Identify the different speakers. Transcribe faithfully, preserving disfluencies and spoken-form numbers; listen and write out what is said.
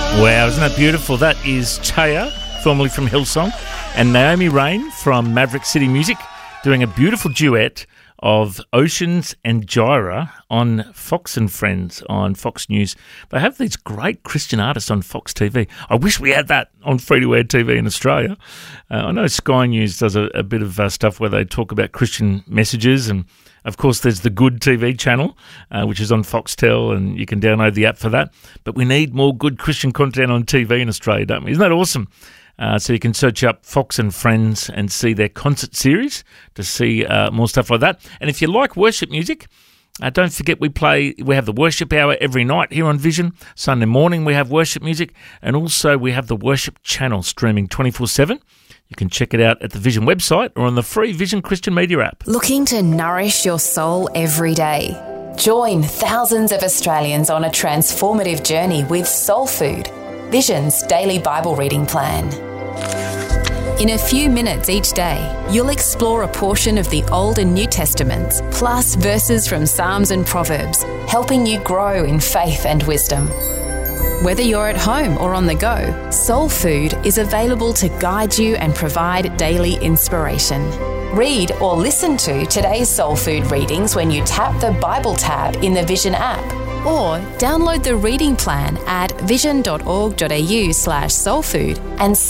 Speaker 1: Wow, isn't that beautiful? That is Chaya, formerly from Hillsong, and Naomi Rain from Maverick City Music, doing a beautiful duet of Oceans and Gyra on Fox and Friends on Fox News. They have these great Christian artists on Fox T V. I wish we had that on free-to-air T V in Australia. Uh, I know Sky News does a, a bit of uh, stuff where they talk about Christian messages, and of course there's the Good T V channel, uh, which is on Foxtel, and you can download the app for that. But we need more good Christian content on T V in Australia, don't we? Isn't that awesome? Uh, so you can search up Fox and Friends and see their concert series to see uh, more stuff like that. And if you like worship music, uh, don't forget we play. We have the worship hour every night here on Vision. Sunday morning we have worship music, and also we have the worship channel streaming twenty-four seven. You can check it out at the Vision website or on the free Vision Christian Media app.
Speaker 2: Looking to nourish your soul every day? Join thousands of Australians on a transformative journey with Soul Food, Vision's daily Bible reading plan. In a few minutes each day, you'll explore a portion of the Old and New Testaments, plus verses from Psalms and Proverbs, helping you grow in faith and wisdom. Whether you're at home or on the go, Soul Food is available to guide you and provide daily inspiration. Read or listen to today's Soul Food readings when you tap the Bible tab in the Vision app, or download the reading plan at vision.org.au slash soulfood and